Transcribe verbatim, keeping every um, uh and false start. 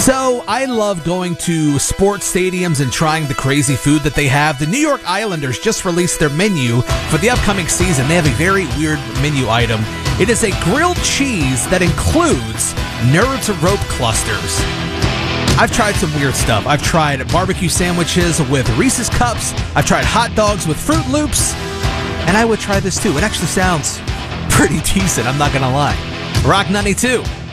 So, I love going to sports stadiums and trying the crazy food that they have. The New York Islanders just released their menu for the upcoming season. They have a very weird menu item. It is a grilled cheese that includes Nerds Rope clusters. I've tried some weird stuff. I've tried barbecue sandwiches with Reese's Cups. I've tried hot dogs with Fruit Loops. And I would try this too. It actually sounds pretty decent, I'm not going to lie. Rock ninety-two.